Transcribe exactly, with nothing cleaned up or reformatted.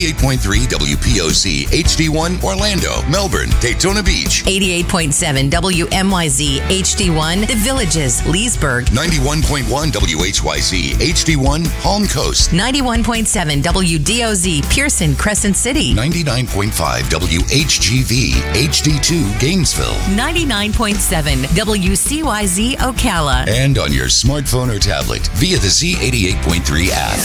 eight point three W P O Z H D one Orlando, Melbourne, Daytona Beach. eighty-eight point seven W M Y Z H D one The Villages, Leesburg. ninety-one point one W H Y Z H D one Palm Coast. ninety-one point seven W D O Z Pearson, Crescent City. ninety-nine point five W H G V H D two Gainesville. ninety-nine point seven W C Y Z Ocala. And on your smartphone or tablet via the Z eighty-eight point three app.